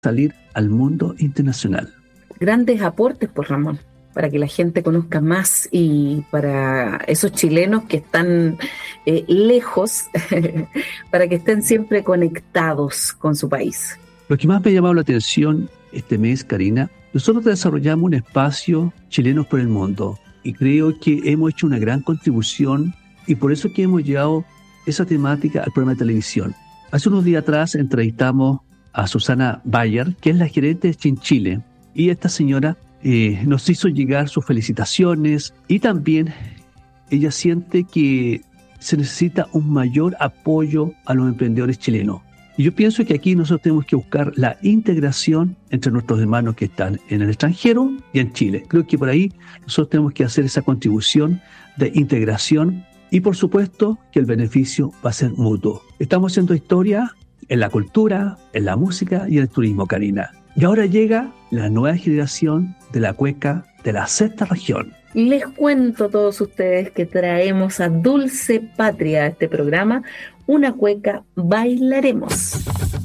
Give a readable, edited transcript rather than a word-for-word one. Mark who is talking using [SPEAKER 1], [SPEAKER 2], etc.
[SPEAKER 1] salir al mundo internacional.
[SPEAKER 2] Grandes aportes, pues, Ramón, para que la gente conozca más y para esos chilenos que están lejos, para que estén siempre conectados con su país.
[SPEAKER 1] Lo que más me ha llamado la atención este mes, Karina, nosotros desarrollamos un espacio Chilenos por el Mundo y creo que hemos hecho una gran contribución y por eso que hemos llevado esa temática al programa de televisión. Hace unos días atrás entrevistamos a Susana Bayer, que es la gerente de Chinchile, y esta señora nos hizo llegar sus felicitaciones y también ella siente que se necesita un mayor apoyo a los emprendedores chilenos. Y yo pienso que aquí nosotros tenemos que buscar la integración entre nuestros hermanos que están en el extranjero y en Chile. Creo que por ahí nosotros tenemos que hacer esa contribución de integración y por supuesto que el beneficio va a ser mutuo. Estamos haciendo historia en la cultura, en la música y en el turismo, Karina. Y ahora llega la nueva generación de la cueca de la sexta región.
[SPEAKER 2] Les cuento a todos ustedes que traemos a Dulce Patria a este programa, una cueca Bailaremos.